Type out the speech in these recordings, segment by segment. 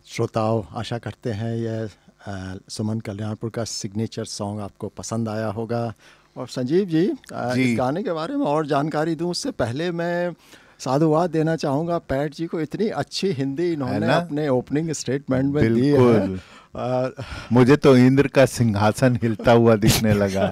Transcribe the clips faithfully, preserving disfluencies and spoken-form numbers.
श्रोताओं, आशा करते हैं यह सुमन कल्याणपुर का सिग्नेचर सॉन्ग आपको पसंद आया होगा। और संजीव जी, जी इस गाने के बारे में और जानकारी दूं उससे पहले मैं साधुवाद देना चाहूँगा पैट जी को। इतनी अच्छी हिंदी इन्होंने अपने ओपनिंग स्टेटमेंट में दी है, आ, मुझे तो इंद्र का सिंहासन हिलता हुआ दिखने लगा।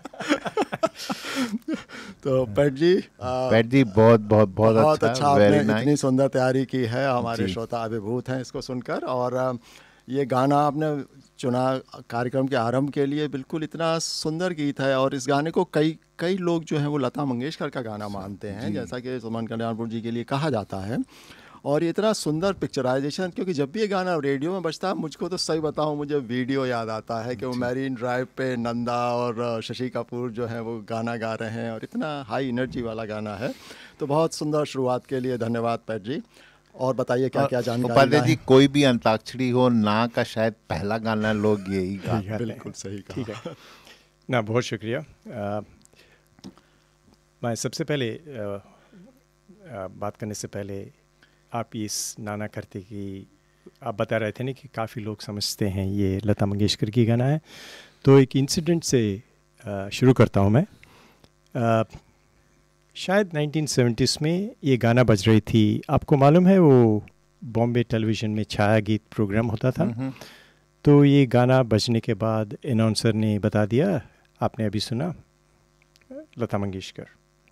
तो पैट जी पैट जी बहुत बहुत बहुत, बहुत अच्छा, अच्छा आपने nice. इतनी सुंदर तैयारी की है, हमारे श्रोता अभिभूत हैं इसको सुनकर। और ये गाना आपने चुना कार्यक्रम के आरंभ के लिए, बिल्कुल इतना सुंदर गीत है। और इस गाने को कई कई लोग जो हैं वो लता मंगेशकर का गाना मानते हैं, जैसा कि सुमन कल्याणपुर जी के लिए कहा जाता है। और ये इतना सुंदर पिक्चराइजेशन, क्योंकि जब भी ये गाना रेडियो में बजता है, मुझको तो सही बताऊं, मुझे वीडियो याद आता है कि वो मैरीन ड्राइव पे नंदा और शशि कपूर जो है वो गाना गा रहे हैं, और इतना हाई एनर्जी वाला गाना है। तो बहुत सुंदर शुरुआत के लिए धन्यवाद पैट जी। और बताइए क्या क्या जानकारी। उपाध्याय जी, कोई भी अंताक्षरी हो ना का शायद पहला गाना लोग यही गाते हैं। बिल्कुल सही कहा। ठीक है ना, बहुत शुक्रिया। आ, मैं सबसे पहले आ, आ, बात करने से पहले आप इस नाना करते की आप बता रहे थे ना कि काफ़ी लोग समझते हैं ये लता मंगेशकर की गाना है। तो एक इंसिडेंट से आ, शुरू करता हूँ मैं। आ, शायद नाइनटीन सेवेंटीज़ में ये गाना बज रही थी। आपको मालूम है वो बॉम्बे टेलीविज़न में छाया गीत प्रोग्राम होता था। तो ये गाना बजने के बाद अनाउंसर ने बता दिया, आपने अभी सुना लता मंगेशकर।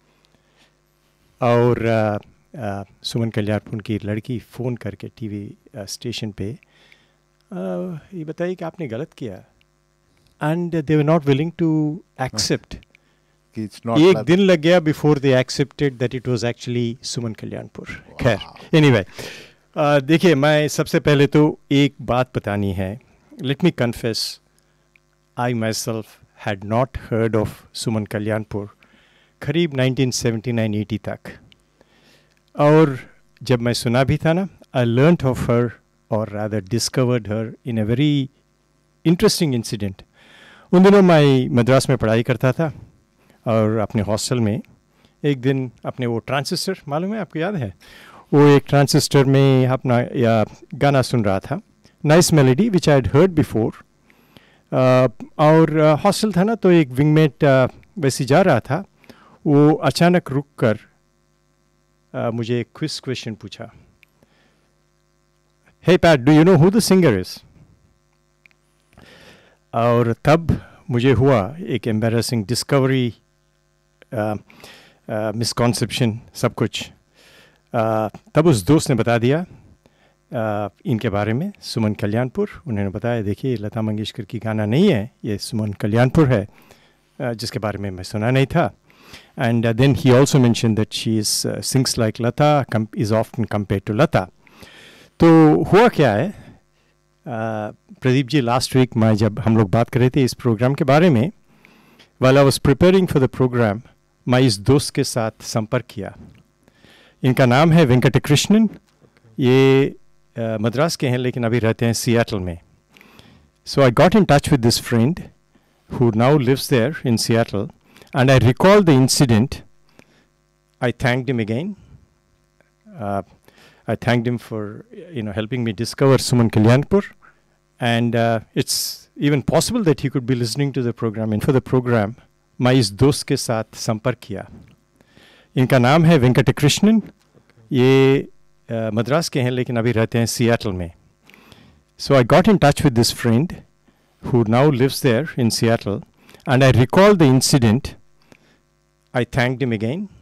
और आ, आ, सुमन कल्याणपुर की लड़की फ़ोन करके टीवी स्टेशन पे आ, ये बताइए कि आपने गलत किया। And they were not willing to accept. एक दिन लग गया before they accepted that it was actually Suman Kalyanpur. खैर, एनीवे, देखिए, मैं सबसे पहले तो एक बात बतानी है। Let me confess, I my self had not heard of Suman Kalyanpur करीब नाइनटीन सेवेंटी नाइन एटी तक। और जब मैं सुना भी था ना, आई लर्नड ऑफ हर और rather discovered her in a very interesting incident. उन दिनों मैं मद्रास में पढ़ाई करता था और अपने हॉस्टल में एक दिन अपने वो ट्रांसिस्टर, मालूम है आपको, याद है, वो एक ट्रांसिस्टर में अपना या गाना सुन रहा था, nice melody which I had heard before. और हॉस्टल था ना, तो एक विंगमेट uh, वैसे जा रहा था, वो अचानक रुक कर uh, मुझे एक क्विज क्वेश्चन पूछा, हे PAT, do you know who the singer is? और तब मुझे हुआ एक एम्बैरेसिंग डिस्कवरी, मिसकॉन्सेप्शन, सब कुछ। uh, तब उस दोस्त ने बता दिया uh, इनके बारे में, सुमन कल्याणपुर। उन्होंने बताया, देखिए, लता मंगेशकर की गाना नहीं है, ये सुमन कल्याणपुर है, uh, जिसके बारे में मैं सुना नहीं था। And then he also mention that she is sings like Lata, is often compared to लता। तो हुआ क्या है, uh, Pradeep ji, last week मैं जब हम लोग बात कर रहे थे इस प्रोग्राम के बारे में, while I was preparing for the program, मैं इस दोस्त के साथ संपर्क किया। इनका नाम है वेंकट कृष्णन। ये uh, मद्रास के हैं लेकिन अभी रहते हैं सियाटल में। So I got in touch with this friend who now lives there in Seattle, and I recalled the incident. I thanked him again. Uh, I thanked him for you know helping me discover Suman Kalyanpur, and uh, it's even possible that he could be listening to the program. And for the program, मैं इस दोस्त के साथ संपर्क किया। इनका नाम है वेंकट कृष्णन। ये uh, मद्रास के हैं लेकिन अभी रहते हैं सियाटल में। So I got in touch with this friend who now lives there in Seattle, and I recalled the incident. I thanked him again.